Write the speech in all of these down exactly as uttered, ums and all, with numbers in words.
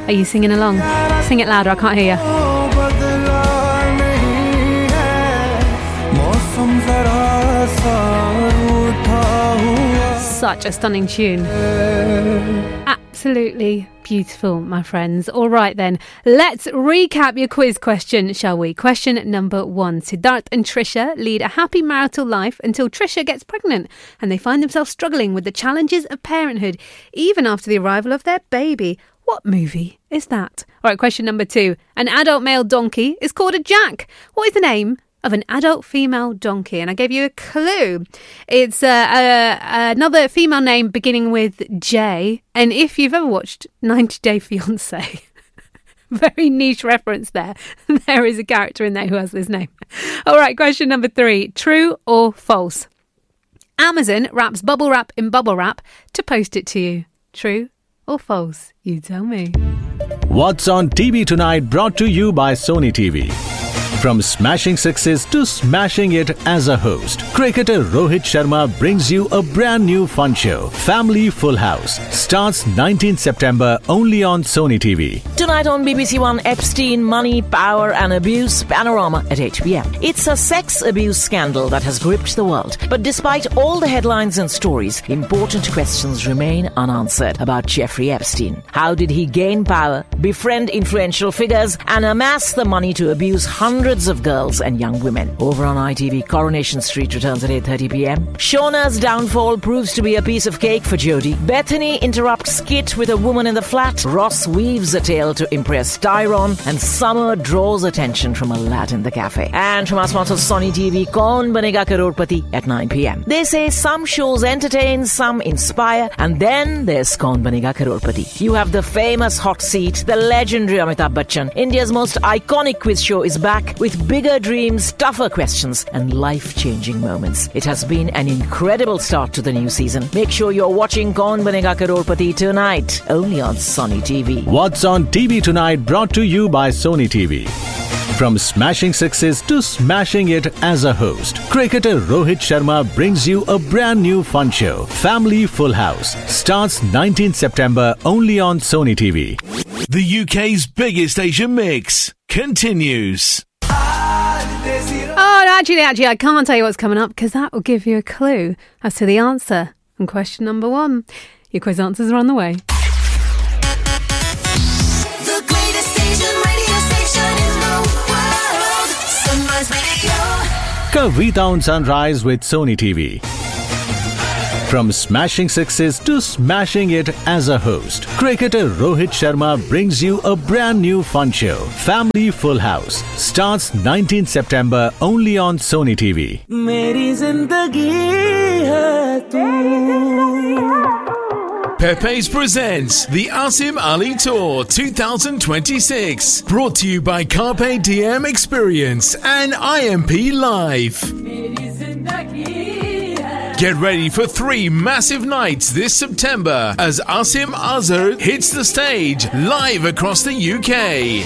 Are you singing along? Sing it louder, I can't hear you. Such a stunning tune. Absolutely beautiful, my friends. All right then, let's recap your quiz question, shall we? Question number one. Siddharth and Trisha lead a happy marital life until Trisha gets pregnant and they find themselves struggling with the challenges of parenthood even after the arrival of their baby. What movie is that? All right, question number two. An adult male donkey is called a jack. What is the name of an adult female donkey? And I gave you a clue. It's uh, uh, another female name beginning with J. And if you've ever watched ninety day fiancé, very niche reference there, there is a character in there who has this name. All right, question number three. True or false? Amazon wraps bubble wrap in bubble wrap to post it to you. True or false? You tell me. What's on T V tonight, brought to you by Sony T V. From smashing sixes to smashing it as a host, cricketer Rohit Sharma brings you a brand new fun show, Family Full House. Starts nineteenth September only on Sony T V. Tonight on B B C One, Epstein, Money, Power and Abuse Panorama at eight p.m. It's a sex abuse scandal that has gripped the world. But despite all the headlines and stories, important questions remain unanswered about Jeffrey Epstein. How did he gain power, befriend influential figures and amass the money to abuse hundreds of girls and young women? Over on I T V, Coronation Street returns at eight thirty p.m. Shauna's downfall proves to be a piece of cake for Jodie. Bethany interrupts Kit with a woman in the flat. Ross weaves a tale to impress Tyrone. And Summer draws attention from a lad in the cafe. And from our sponsor Sony T V, Kaun Banega Crorepati at nine p.m. They say some shows entertain, some inspire, and then there's Kaun Banega Crorepati. You have the famous hot seat, the legendary Amitabh Bachchan. India's most iconic quiz show is back with bigger dreams, tougher questions, and life-changing moments. It has been an incredible start to the new season. Make sure you're watching Kaun Banega Crorepati tonight, only on Sony T V. What's on T V tonight, brought to you by Sony T V. From smashing sixes to smashing it as a host, cricketer Rohit Sharma brings you a brand new fun show, Family Full House. Starts nineteenth September only on Sony T V. The U K's biggest Asian mix continues. Oh, actually, actually, I can't tell you what's coming up because that will give you a clue as to the answer from question number one. Your quiz answers are on the way. The greatest Asian radio station in the world, Sunrise Radio. Kavita on Sunrise with Sony T V. From smashing sixes to smashing it as a host, cricketer Rohit Sharma brings you a brand new fun show, Family Full House. Starts nineteenth September only on Sony T V. Meri zindagi hai tu. Pepe's presents the Asim Ali Tour twenty twenty-six, brought to you by Carpe Diem Experience and I M P Live. Get ready for three massive nights this September as Asim Azhar hits the stage live across the U K.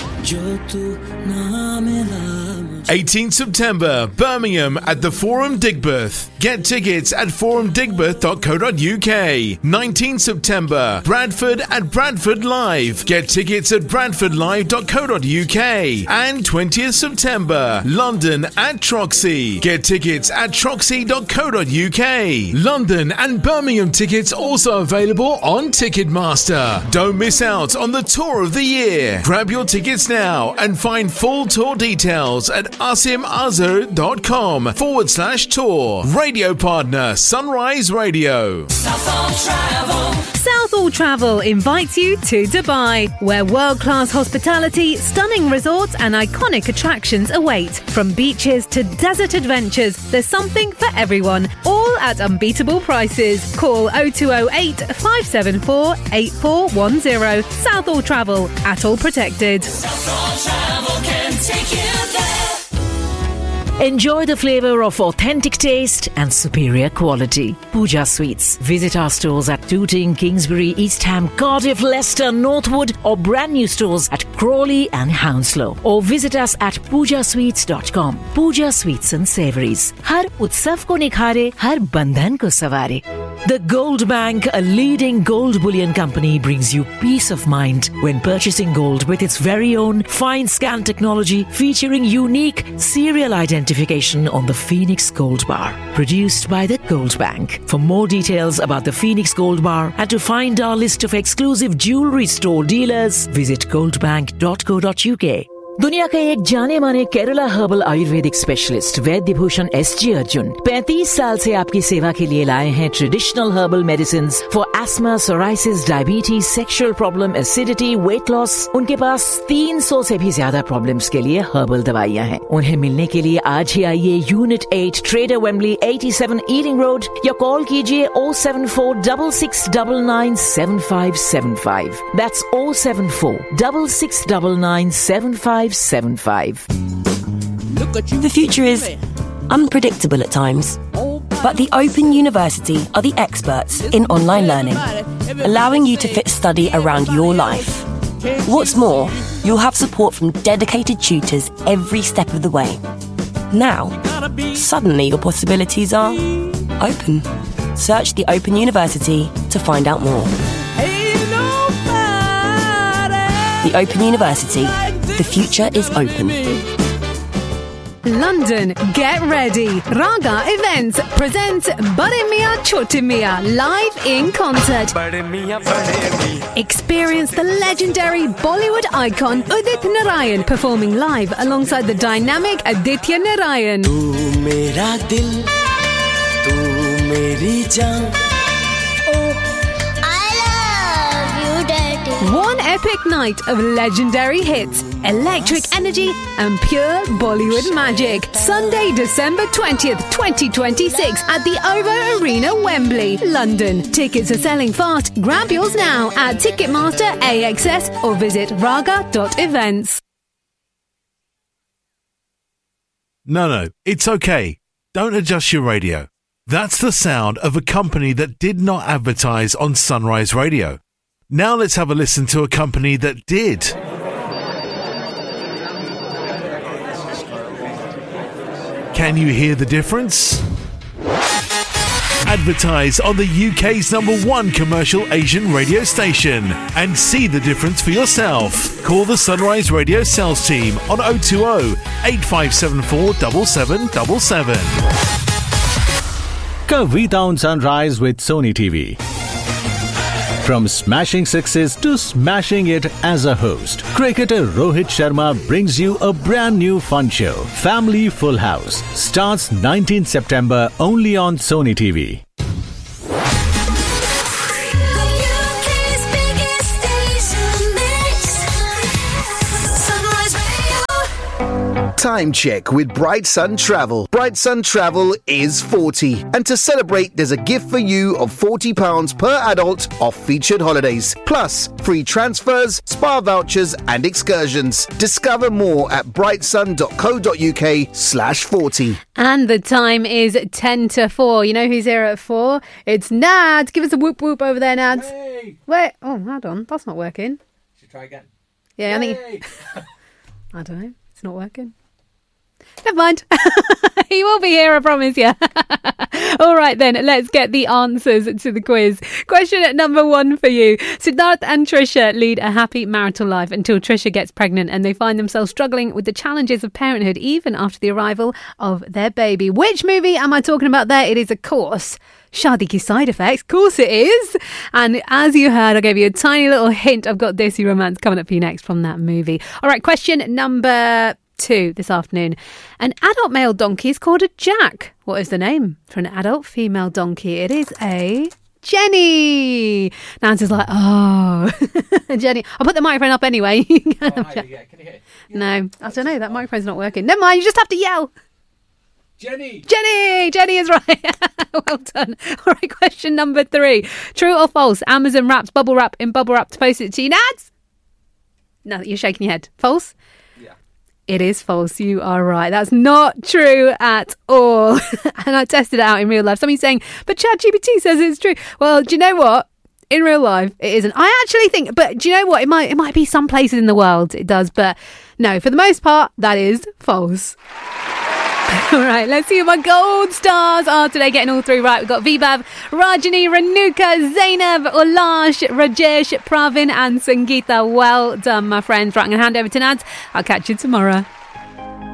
eighteenth September, Birmingham at the Forum Digbeth. Get tickets at forum digbeth dot co dot uk. nineteenth September, Bradford at Bradford Live. Get tickets at bradford live dot co dot uk. And twentieth September, London at Troxy. Get tickets at troxy dot co dot uk. London and Birmingham tickets also available on Ticketmaster. Don't miss out on the tour of the year. Grab your tickets now and find full tour details at asimazhar.com forward slash tour. Radio partner Sunrise Radio. Southall Travel. Southall Travel invites you to Dubai, where world-class hospitality, stunning resorts and iconic attractions await. From beaches to desert adventures, there's something for everyone, all at unbeatable prices. Call oh two oh eight, five seven four, eight four one zero. Southall Travel, at all protected. Southall Travel can take you there. Enjoy the flavour of authentic taste and superior quality. Pooja Sweets. Visit our stores at Tooting, Kingsbury, East Ham, Cardiff, Leicester, Northwood, or brand new stores at Crawley and Hounslow. Or visit us at pooja sweets dot com. Pooja Sweets and Savouries. Har utsav ko nikhare, har bandhan ko savare. The Gold Bank, a leading gold bullion company, brings you peace of mind when purchasing gold with its very own fine scan technology featuring unique serial identification on the Phoenix Gold Bar. Produced by the Gold Bank. For more details about the Phoenix Gold Bar and to find our list of exclusive jewelry store dealers, visit gold bank dot co dot uk. दुनिया के एक जाने माने Kerala herbal Ayurvedic specialist वैद्य Bhushan S G Arjun पैंतीस साल से आपकी सेवा के लिए लाए हैं traditional herbal medicines for ESMA, psoriasis, diabetes, sexual problem, acidity, weight loss. उनके पास तीन सौ से भी ज्यादा प्रॉब्लम्स के लिए हर्बल दवाइयाँ हैं। उन्हें मिलने के लिए आज ही आइए यूनिट एट ट्रेडर वेम्बली सत्तासी ईटिंग रोड या कॉल कीजिए O seven four double six double nine seven five seven five. That's O seven four double six double nine seven five seven five. The future is unpredictable at times, but the Open University are the experts in online learning, allowing you to fit study around your life. What's more, you'll have support from dedicated tutors every step of the way. Now, suddenly your possibilities are open. Search the Open University to find out more. The Open University. The future is open. London, get ready. Raga Events presents Bade Mia Choti Mia live in concert. Experience the legendary Bollywood icon Udit Narayan performing live alongside the dynamic Aditya Narayan. Tu mera dil, tu meri jaan. One epic night of legendary hits, electric energy and pure Bollywood magic. Sunday, December twentieth, twenty twenty-six at the OVO Arena, Wembley, London. Tickets are selling fast. Grab yours now at Ticketmaster, A X S or visit raga dot events. No, no, it's okay. Don't adjust your radio. That's the sound of a company that did not advertise on Sunrise Radio. Now let's have a listen to a company that did. Can you hear the difference? Advertise on the U K's number one commercial Asian radio station and see the difference for yourself. Call the Sunrise Radio sales team on oh two oh, eight five seven four, seven seven seven seven. Kavita on Sunrise with Sony T V. From smashing sixes to smashing it as a host, cricketer Rohit Sharma brings you a brand new fun show, Family Full House. Starts nineteenth September only on Sony T V. Time check with Bright Sun Travel. Bright Sun Travel is forty. And to celebrate, there's a gift for you of forty pounds per adult off featured holidays. Plus, free transfers, spa vouchers and excursions. Discover more at brightsun dot co dot uk slash forty. And the time is ten to four. You know who's here at four? It's Nads. Give us a whoop whoop over there, Nads. Yay! Wait. Oh, hold on. That's not working. Should try again. Yeah, I think... I don't know. It's not working. Never mind. He will be here, I promise you. All right, then, let's get the answers to the quiz. Question at number one for you. Siddharth and Trisha lead a happy marital life until Trisha gets pregnant and they find themselves struggling with the challenges of parenthood even after the arrival of their baby. Which movie am I talking about there? It is, of course, Shaadi Ki Side Effects. Of course it is. And as you heard, I gave you a tiny little hint. I've got Desi Romance coming up for you next from that movie. All right, question number two this afternoon. An adult male donkey is called a Jack. What is the name for an adult female donkey? It is a Jenny. Nancy's like, oh, Jenny. I'll put the microphone up anyway. Oh, hi, yeah. Can you hear it? No, I don't know. That microphone's not working. Never mind. You just have to yell. Jenny. Jenny. Jenny is right. Well done. All right. Question number three. True or false? Amazon wraps bubble wrap in bubble wrap to post it to you, Nads? No, you're shaking your head. False? Yeah. It is false. You are right. That's not true at all. And I tested it out in real life. Somebody's saying, but ChatGPT says it's true. Well, do you know what? In real life, it isn't. I actually think, but do you know what? It might, it might be some places in the world it does, but no, for the most part, that is false. All right, let's see who my gold stars are today, getting all three right. We've got Vibhav, Rajani, Renuka, Zainab, Ulash, Rajesh, Pravin and Sangeeta. Well done, my friends. Right, I'm going to hand over to Nads. I'll catch you tomorrow.